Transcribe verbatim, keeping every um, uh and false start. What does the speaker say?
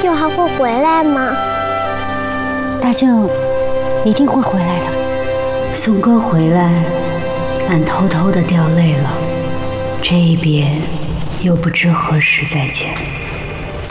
舅还会回来吗？ 大舅一定会回来的。 松哥回来，俺偷偷的掉泪了。这一别，又不知何时再见。